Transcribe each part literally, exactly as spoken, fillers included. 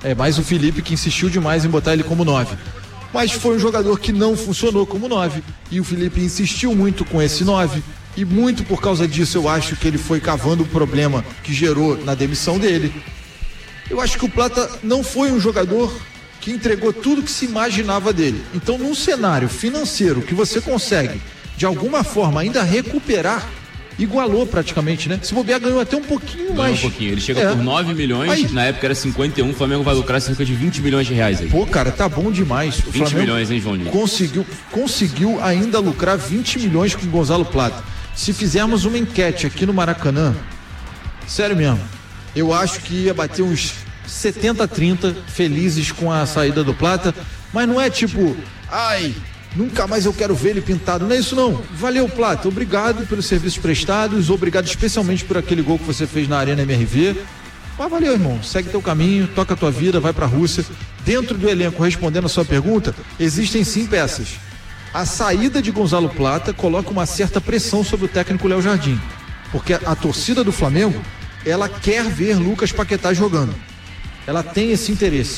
É mais o Felipe que insistiu demais em botar ele como nove. Mas foi um jogador que não funcionou como nove. E o Felipe insistiu muito com esse nove. E muito por causa disso eu acho que ele foi cavando o problema que gerou na demissão dele. Eu acho que o Plata não foi um jogador que entregou tudo que se imaginava dele. Então, num cenário financeiro que você consegue, de alguma forma, ainda recuperar, igualou praticamente, né? Se bobear, ganhou até um pouquinho ganhou mais. um pouquinho. Ele chega é. por nove milhões, aí, na época era cinquenta e um, o Flamengo vai lucrar cerca de vinte milhões de reais aí. Pô, cara, tá bom demais. O vinte Flamengo milhões, hein, João Nino? Conseguiu, conseguiu ainda lucrar vinte milhões com o Gonzalo Plata. Se fizermos uma enquete aqui no Maracanã, sério mesmo, eu acho que ia bater uns setenta a trinta felizes com a saída do Plata, mas não é tipo, ai, nunca mais eu quero ver ele pintado, não é isso não. Valeu, Plata, obrigado pelos serviços prestados, obrigado especialmente por aquele gol que você fez na Arena M R V, mas valeu, irmão, segue teu caminho, toca a tua vida, vai pra Rússia. Dentro do elenco, respondendo a sua pergunta, existem sim peças. A saída de Gonzalo Plata coloca uma certa pressão sobre o técnico Léo Jardim, porque a, a torcida do Flamengo, ela quer ver Lucas Paquetá jogando. Ela tem esse interesse.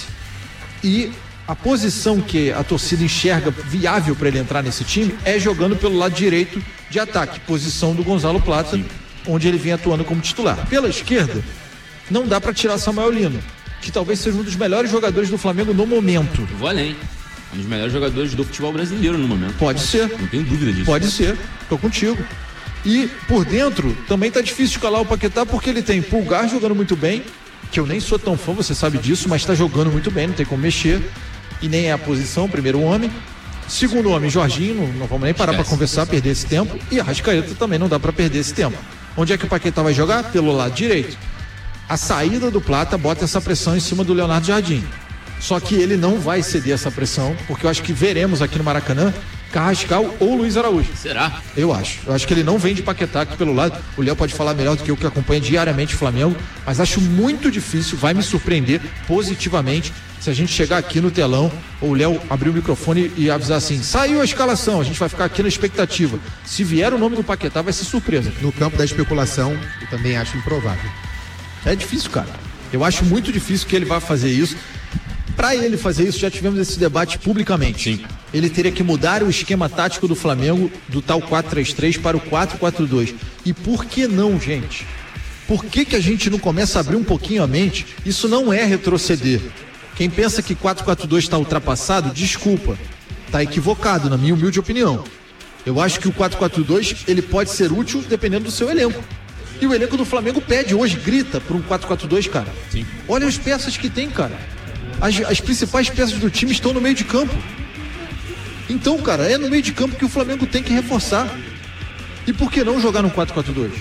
E a posição que a torcida enxerga viável para ele entrar nesse time é jogando pelo lado direito de ataque, posição do Gonzalo Plata, sim, onde ele vem atuando como titular. Pela esquerda, não dá para tirar Samuel Lino, que talvez seja um dos melhores jogadores do Flamengo no momento. Eu vou além. Um dos melhores jogadores do futebol brasileiro no momento. Pode ser. Não tenho dúvida disso. Pode ser. Tô contigo. E por dentro, também tá difícil escalar o Paquetá, porque ele tem Pulgar jogando muito bem, que eu nem sou tão fã, você sabe disso, mas tá jogando muito bem, não tem como mexer. E nem é a posição, primeiro homem. Segundo homem, Jorginho, não, não vamos nem parar para conversar, perder esse tempo. E Arrascaeta também não dá para perder esse tempo. Onde é que o Paquetá vai jogar? Pelo lado direito. A saída do Plata bota essa pressão em cima do Leonardo Jardim. Só que ele não vai ceder essa pressão, porque eu acho que veremos aqui no Maracanã Carrascal ou Luiz Araújo. Será? Eu acho. Eu acho que ele não vem de Paquetá aqui pelo lado. O Léo pode falar melhor do que eu, que acompanha diariamente o Flamengo, mas acho muito difícil, vai me surpreender positivamente se a gente chegar aqui no telão, ou o Léo abrir o microfone e avisar assim, saiu a escalação, a gente vai ficar aqui na expectativa. Se vier o nome do Paquetá, vai ser surpresa. No campo da especulação, eu também acho improvável. É difícil, cara. Eu acho muito difícil que ele vá fazer isso. Para ele fazer isso, já tivemos esse debate publicamente. Sim. Ele teria que mudar o esquema tático do Flamengo do tal quatro três três para o quatro quatro dois. E por que não, gente? Por que que a gente não começa a abrir um pouquinho a mente? Isso não é retroceder. Quem pensa que quatro quatro dois está ultrapassado, desculpa. Está equivocado, na minha humilde opinião. Eu acho que o quatro quatro dois ele pode ser útil dependendo do seu elenco. E o elenco do Flamengo pede hoje, grita por um quatro quatro dois, cara. Sim. Olha as peças que tem, cara. As, as principais peças do time estão no meio de campo. Então, cara, é no meio de campo que o Flamengo tem que reforçar. E por que não jogar no quatro quatro dois?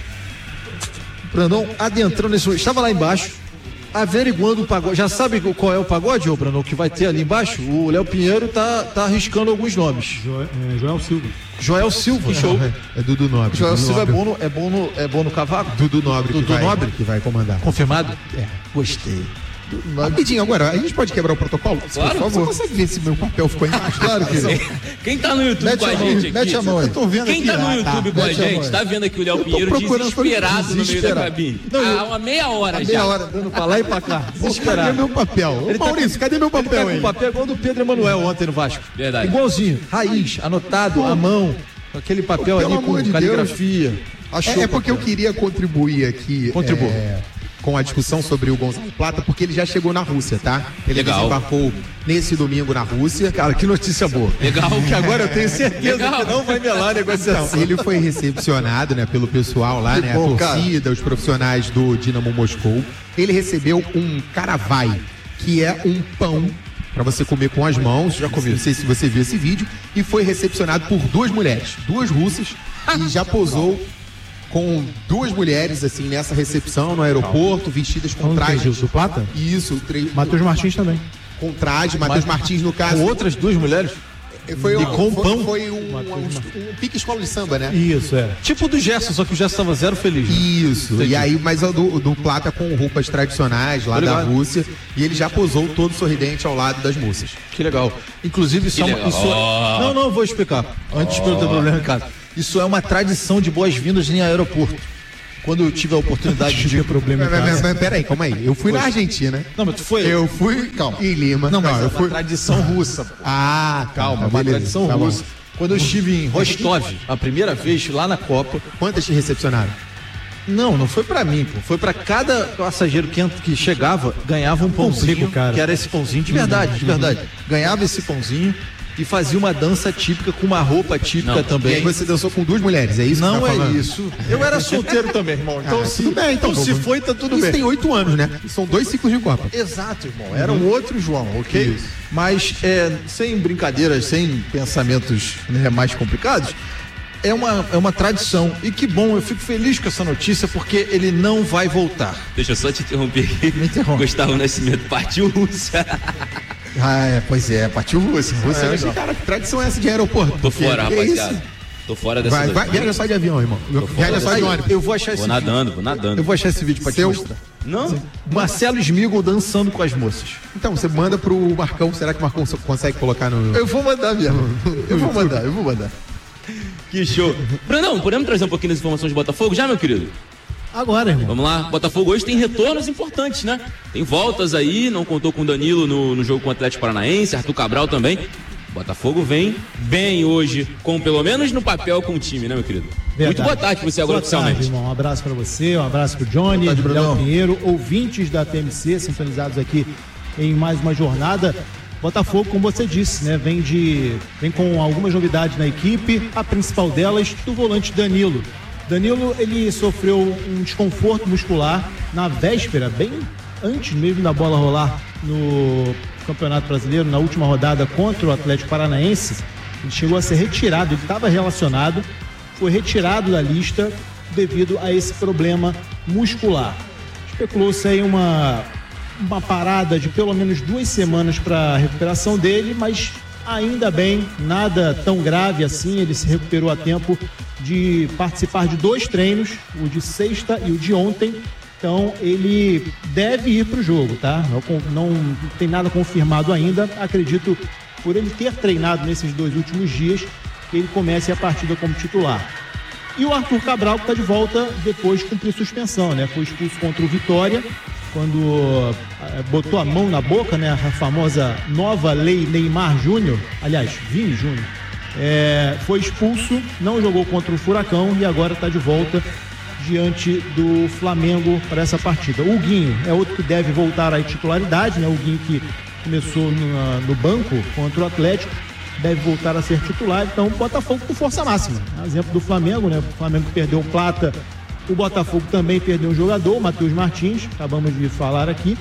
Brandão, adentrando nesse... Estava lá embaixo, averiguando o pagode. Já sabe qual é o pagode, ô Brandão, que vai ter ali embaixo? O Léo Pinheiro tá, tá arriscando alguns nomes. Jo, é, Joel Silva. Joel Silva. Show. É, é Dudu Nobre. Joel Dudu Silva Nobre. é bom, no, é, bom no, é bom no cavaco? Dudu Nobre, Dudu que, vai, Nobre? que vai comandar. Confirmado? É. Gostei. Rapidinho, agora, a gente pode quebrar o protocolo? Claro. Por favor. Você consegue ver se meu papel ficou embaixo? Claro que sim. Quem tá no YouTube Mete com a, a mão, gente aqui? mete a mão aí. Eu tô vendo Quem aqui. tá no Ah, YouTube com a mete a gente, mão tá vendo aqui o Léo Pinheiro procurando desesperado no meio da desesperado. cabine. Não, eu- Há uma meia hora Há já. meia hora dando pra lá e pra cá. Pô, cadê Desesperado. meu papel? Ô, Ele tá Maurício, com- cadê meu Ele tá papel com aí? o papel igual do Pedro Emanuel ontem no Vasco. Verdade. Igualzinho, raiz, anotado, à mão, aquele papel Pelo ali amor com de caligrafia. Achou É, é o porque eu papel. queria contribuir aqui Contribua. é, com a discussão sobre o Gonzalo Plata, porque ele já chegou na Rússia, tá? Ele Legal. desembarcou nesse domingo na Rússia. Cara, que notícia boa. Legal. Que agora eu tenho certeza Legal. que não vai melar a negociação. Então, ele foi recepcionado, né, pelo pessoal lá, Que né, bom, a torcida, os profissionais do Dinamo Moscou. Ele recebeu um karavai, que é um pão para você comer com as mãos. Já comi. Não sei se você viu esse vídeo. E foi recepcionado por duas mulheres, duas russas, e já posou com duas mulheres, assim, nessa recepção no aeroporto, vestidas com Onde que é traje. isso? Do Plata? Isso, tre... Matheus Martins também. com traje. Matheus Martins, no caso. Com outras duas mulheres? Foi, E um, com foi, pão? foi um, um, um pique escola de samba, né? Isso, é. Tipo do Gerson, só que o Gerson tava zero feliz. Né? Isso, Entendi. e aí, mas o do, do Plata com roupas tradicionais lá Tô da ligado. Rússia, e ele já posou todo sorridente ao lado das moças. Que legal. Inclusive, isso, Que é uma, legal. isso é... Não, não, vou explicar. Antes de eu ter problema, cara. Isso é uma tradição de boas-vindas em aeroporto. quando eu tive a oportunidade de... ter problema em Mas, mas, casa. mas peraí, calma aí. Eu fui na Argentina. Não, mas tu foi... Eu fui Calma. em Lima. Não, mas é eu uma fui... tradição russa. Pô. Ah, Calma, é uma beleza. tradição Tá bom. russa. Quando eu estive em Rostov, a primeira vez lá na Copa... Quantas te recepcionaram? Não, não foi pra mim, pô. Foi pra cada passageiro que, que chegava, ganhava um pãozinho, Complica, cara. que era esse pãozinho, de verdade, de verdade. Ganhava esse pãozinho e fazia uma dança típica com uma roupa típica Não. E aí também. você dançou com duas mulheres, é isso que Não você tá é falando? isso. Eu era solteiro também, irmão. Então, Ah, se, tudo bem, então, então se vamos- foi, tá tudo Isso bem. tem oito anos, né? São dois ciclos de Copa. Exato, irmão. Era um outro João, ok? Isso. Mas é, sem brincadeiras, sem pensamentos, né, mais complicados, é uma, é uma tradição. E que bom, eu fico feliz com essa notícia porque ele não vai voltar. Deixa eu só te interromper aqui. Me interrompe. Gustavo Nascimento partiu Rússia. Ah, é, pois é, partiu Rússia. Rússia é É, legal. cara, que tradição é essa de aeroporto? Tô fora, Que rapaziada. isso? Tô fora dessa. Vai, vai, daqui. viaja só de avião, irmão. Viaja só de Aí, ônibus. eu vou achar esse Vou vídeo. nadando, vou nadando. Eu vou achar esse vídeo pra Seu- te mostrar. Não? Marcelo Smigol dançando com as moças. Então, você manda pro Marcão. Será que o Marcão consegue colocar no... Eu vou mandar mesmo. Eu vou mandar, eu vou mandar. Que show. Brandão, podemos trazer um pouquinho das informações de Botafogo já, meu querido? Agora, irmão. Vamos lá. Botafogo hoje tem retornos importantes, né? Tem voltas aí, não contou com o Danilo no, no jogo com o Atlético Paranaense, Arthur Cabral também. Botafogo vem bem hoje, com pelo menos no papel com o time, né, meu querido? Verdade. Muito boa tarde pra você agora Boa tarde, oficialmente. irmão. Um abraço pra você, um abraço pro Johnny, Boa tarde, Léo Brunão. Pinheiro, ouvintes da T M C, sintonizados aqui em mais uma jornada. Botafogo, como você disse, né, vem de vem com algumas novidades na equipe, a principal delas do volante Danilo. Danilo, ele sofreu um desconforto muscular na véspera, bem antes mesmo da bola rolar no Campeonato Brasileiro, na última rodada contra o Atlético Paranaense. Ele chegou a ser retirado, ele estava relacionado, foi retirado da lista devido a esse problema muscular. Especulou-se aí uma, uma parada de pelo menos duas semanas para a recuperação dele, mas ainda bem, nada tão grave assim. Ele se recuperou a tempo de participar de dois treinos, o de sexta e o de ontem. Então ele deve ir para o jogo, tá? Não, não tem nada confirmado ainda. Acredito, por ele ter treinado nesses dois últimos dias, que ele comece a partida como titular. E o Arthur Cabral, que está de volta depois de cumprir suspensão, né? Foi expulso contra o Vitória, quando eh, botou a mão na boca, né? A famosa nova lei Neymar Júnior, aliás, Vini Júnior. É, foi expulso, não jogou contra o Furacão e agora está de volta diante do Flamengo para essa partida. O Guinho é outro que deve voltar à titularidade, né? O Guinho que começou no, no banco contra o Atlético, deve voltar a ser titular. Então, o Botafogo com força máxima. Exemplo do Flamengo, né? O Flamengo perdeu o Plata, o Botafogo também perdeu um jogador, o Matheus Martins, acabamos de falar aqui.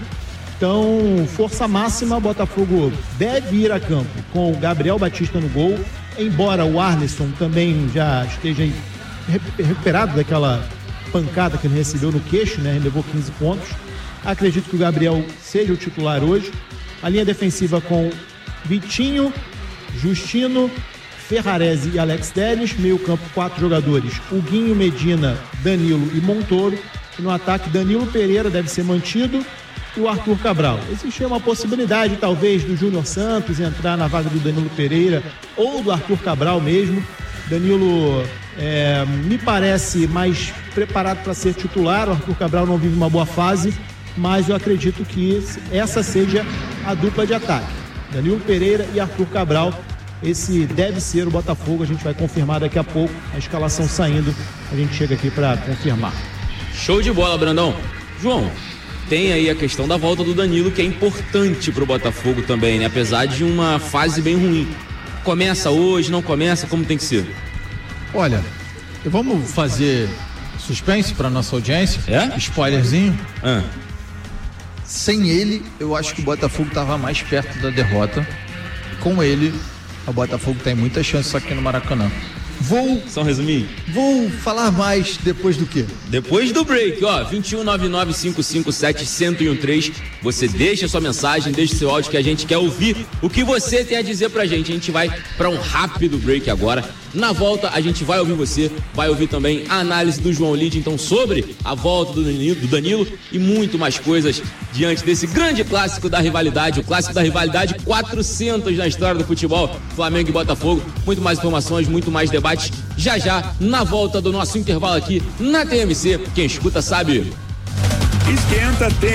Então, força máxima, o Botafogo deve ir a campo com o Gabriel Batista no gol, embora o Arlisson também já esteja aí recuperado daquela pancada que ele recebeu no queixo, né? Ele levou quinze pontos. Acredito que o Gabriel seja o titular hoje. A linha defensiva com Vitinho, Justino, Ferrarese e Alex Telles. Meio campo, quatro jogadores: o Guinho, Medina, Danilo e Montoro. E no ataque, Danilo Pereira deve ser mantido e o Arthur Cabral. Existe uma possibilidade, talvez, do Júnior Santos entrar na vaga do Danilo Pereira ou do Arthur Cabral mesmo. Danilo é, me parece mais preparado para ser titular. O Arthur Cabral não vive uma boa fase, mas eu acredito que essa seja a dupla de ataque: Danilo Pereira e Arthur Cabral. Esse deve ser o Botafogo. A gente vai confirmar daqui a pouco, a escalação saindo, a gente chega aqui para confirmar. Show de bola, Brandão. João, tem aí a questão da volta do Danilo, que é importante pro Botafogo também, né? Apesar de uma fase bem ruim. Começa hoje, não começa, como tem que ser? Olha, vamos fazer suspense para nossa audiência? É? Spoilerzinho. Ah, Sem ele, eu acho que o Botafogo estava mais perto da derrota. Com ele, o Botafogo tem muita chance aqui no Maracanã. Vou, só um resuminho? vou falar mais depois do quê? Depois do break, ó, vinte e um, nove nove cinco cinco sete, um zero um três, você deixa sua mensagem, deixa seu áudio que a gente quer ouvir o que você tem a dizer pra gente. A gente vai pra um rápido break agora, Na volta a gente vai ouvir você, vai ouvir também a análise do João Lide, então sobre a volta do Danilo, do Danilo e muito mais coisas diante desse grande clássico da rivalidade, o clássico da rivalidade quatrocentos na história do futebol, Flamengo e Botafogo. Muito mais informações, muito mais debates já já na volta do nosso intervalo aqui na T M C. Quem escuta sabe. Esquenta, tem